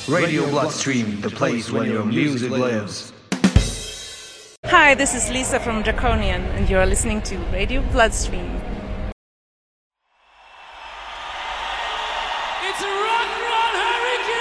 Radio Bloodstream, the place where your music lives. Hi, this is Lisa from Draconian, and you're listening to Radio Bloodstream. It's a